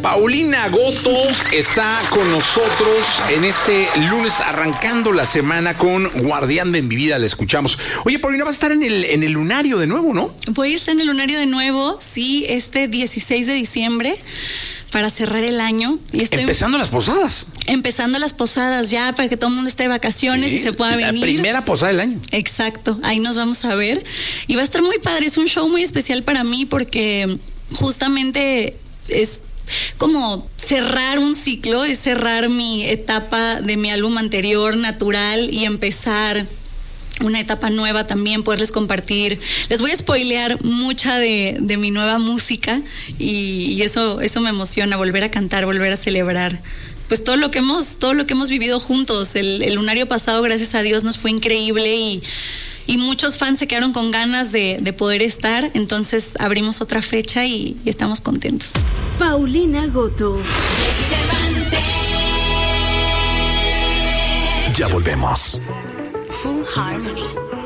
Paulina Goto está con nosotros en este lunes, arrancando la semana con Guardián de mi vida. La escuchamos. Oye, Paulina, vas a estar en el lunario de nuevo, ¿no? Voy a estar en el lunario de nuevo, sí, este 16 de diciembre, para cerrar el año. Y empezando las posadas. Empezando las posadas ya, para que todo el mundo esté de vacaciones, sí, y se pueda venir. La primera posada del año. Exacto, ahí nos vamos a ver. Y va a estar muy padre, es un show muy especial para mí porque justamente es como cerrar un ciclo, es cerrar mi etapa de mi álbum anterior, Natural, y empezar una etapa nueva también, poderles compartir. Les voy a spoilear mucha de mi nueva música y eso me emociona, volver a cantar, volver a celebrar pues todo lo que hemos vivido juntos. El lunario pasado, gracias a Dios, nos fue increíble y muchos fans se quedaron con ganas de poder estar. Entonces abrimos otra fecha y estamos contentos. Paulina Goto. Ya volvemos. Full Harmony.